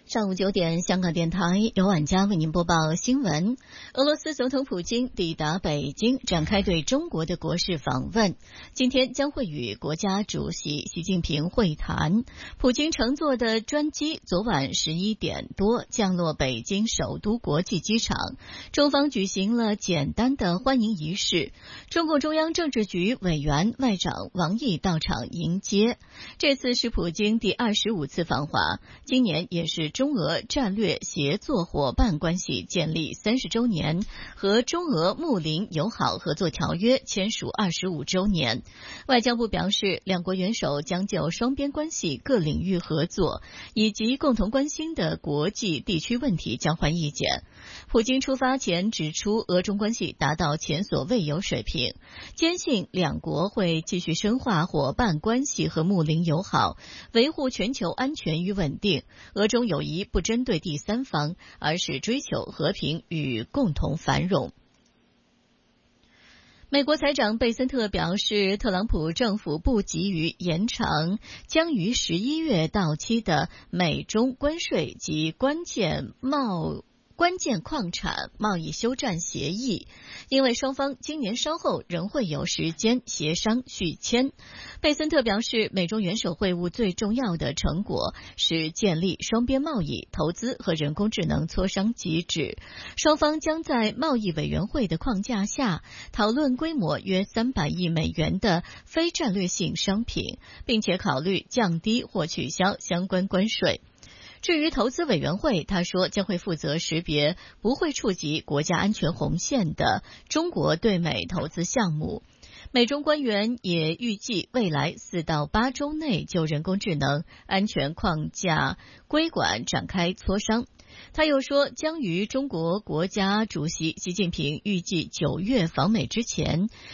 上午9点，香港电台由晚佳为您播报新闻。俄罗斯总统普京抵达北京，展开对中国的国事访问。今天将会与国家主席习近平会谈。普京乘坐的专机昨晚11点多降落北京首都国际机场，中方举行了简单的欢迎仪式。中共中央政治局委员外长王毅到场迎接。这次是普京第25次访华，今年也是中俄战略协作伙伴关系建立30周年和中俄睦邻友好合作条约签署25周年。外交部表示，两国元首将就双边关系各领域合作以及共同关心的国际地区问题交换意见。普京出发前指出，俄中关系达到前所未有水平，坚信两国会继续深化伙伴关系和睦邻友好，维护全球安全与稳定。俄中友谊不针对第三方，而是追求和平与共同繁荣。美国财长贝森特表示，特朗普政府不急于延长将于11月到期的美中关税及关键矿产贸易休战协议，因为双方今年稍后仍会有时间协商续签。贝森特表示，美中元首会晤最重要的成果是建立双边贸易、投资和人工智能磋商机制。双方将在贸易委员会的框架下讨论规模约300亿美元的非战略性商品，并且考虑降低或取消相关关税。至于投资委员会，他说将会负责识别不会触及国家安全红线的中国对美投资项目。美中官员也预计未来4到8周内就人工智能安全框架规管展开磋商。他又说，将于中国国家主席习近平预计9月访美之前，